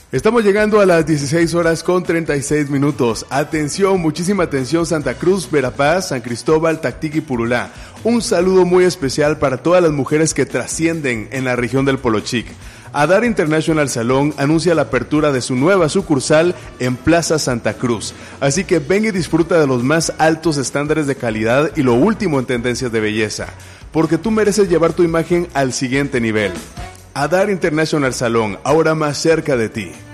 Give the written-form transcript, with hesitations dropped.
Estamos llegando a las 16 horas con 36 minutos. Atención, muchísima atención Santa Cruz, Verapaz, San Cristóbal, Tactic y Purulá. Un saludo muy especial para todas las mujeres que trascienden en la región del Polo Chic. Adar International Salón anuncia la apertura de su nueva sucursal en Plaza Santa Cruz. Así que ven y disfruta de los más altos estándares de calidad y lo último en tendencias de belleza. Porque tú mereces llevar tu imagen al siguiente nivel. Adar International Salón, ahora más cerca de ti.